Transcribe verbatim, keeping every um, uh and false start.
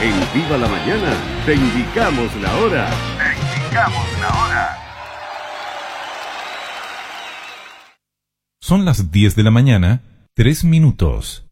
En Viva la Mañana te indicamos la hora. Te indicamos la hora. Son las diez de la mañana, tres minutos.